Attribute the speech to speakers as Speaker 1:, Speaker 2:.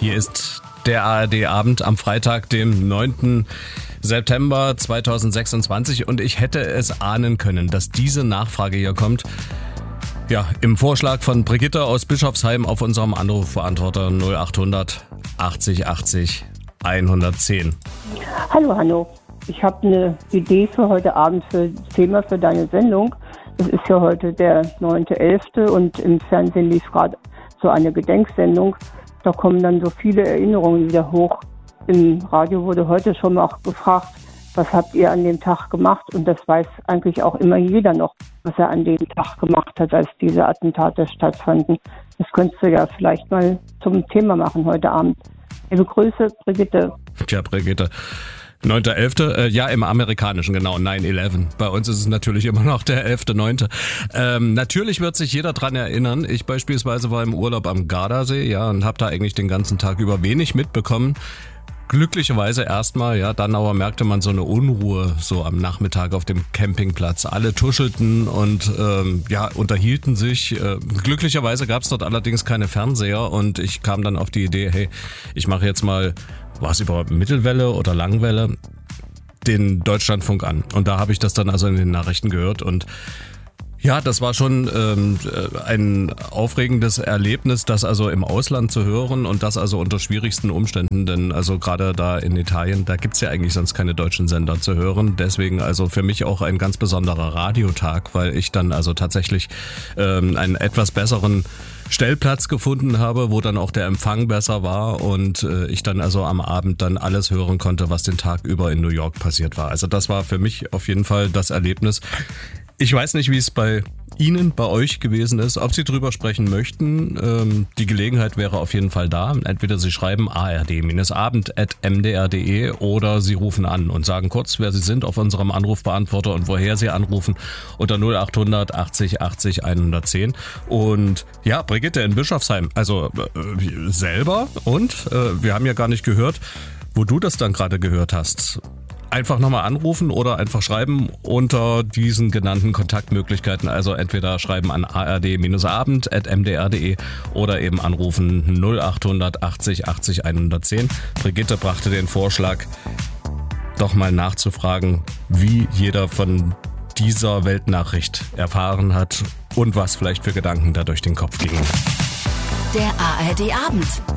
Speaker 1: Hier ist der ARD-Abend am Freitag, dem 9. September 2026 und ich hätte es ahnen können, dass diese Nachfrage hier kommt. Ja, im Vorschlag von Brigitte aus Bischofsheim auf unserem Anrufbeantworter 0800 80 80 110.
Speaker 2: Hallo Hanno, ich habe eine Idee für heute Abend für das Thema für deine Sendung. Es ist ja heute der 9.11. und im Fernsehen lief gerade so eine Gedenksendung. Da kommen dann so viele Erinnerungen wieder hoch. Im Radio wurde heute schon mal auch gefragt, was habt ihr an dem Tag gemacht? Und das weiß eigentlich auch immer jeder noch, was er an dem Tag gemacht hat, als diese Attentate stattfanden. Das könntest du ja vielleicht mal zum Thema machen heute Abend. Liebe Grüße, Brigitte.
Speaker 1: Tja, Brigitte. 9.11., ja, im amerikanischen, genau, 9/11. Bei uns ist es natürlich immer noch der 11.9. Natürlich wird sich jeder dran erinnern. Ich beispielsweise war im Urlaub am Gardasee, ja, und habe da eigentlich den ganzen Tag über wenig mitbekommen. Glücklicherweise erstmal, ja, dann aber merkte man so eine Unruhe so am Nachmittag auf dem Campingplatz. Alle tuschelten und unterhielten sich. Glücklicherweise gab es dort allerdings keine Fernseher und ich kam dann auf die Idee, hey, ich mache jetzt mal, war es überhaupt Mittelwelle oder Langwelle, den Deutschlandfunk an. Und da habe ich das dann also in den Nachrichten gehört und ja, das war schon ein aufregendes Erlebnis, das also im Ausland zu hören und das also unter schwierigsten Umständen, denn also gerade da in Italien, da gibt's ja eigentlich sonst keine deutschen Sender zu hören. Deswegen also für mich auch ein ganz besonderer Radiotag, weil ich dann also tatsächlich einen etwas besseren Stellplatz gefunden habe, wo dann auch der Empfang besser war und ich dann also am Abend dann alles hören konnte, was den Tag über in New York passiert war. Also das war für mich auf jeden Fall das Erlebnis. Ich weiß nicht, wie es bei Ihnen, bei euch gewesen ist, ob Sie drüber sprechen möchten. Die Gelegenheit wäre auf jeden Fall da. Entweder Sie schreiben ard-abend@mdr.de oder Sie rufen an und sagen kurz, wer Sie sind auf unserem Anrufbeantworter und woher Sie anrufen unter 0800 80 80 110. Und ja, Brigitte in Bischofsheim, also selber und wir haben ja gar nicht gehört, wo du das dann gerade gehört hast. Einfach nochmal anrufen oder einfach schreiben unter diesen genannten Kontaktmöglichkeiten. Also entweder schreiben an ard-abend@mdr.de oder eben anrufen 0800 80 80 110. Brigitte brachte den Vorschlag, doch mal nachzufragen, wie jeder von dieser Weltnachricht erfahren hat und was vielleicht für Gedanken da durch den Kopf gingen.
Speaker 3: Der ARD-Abend.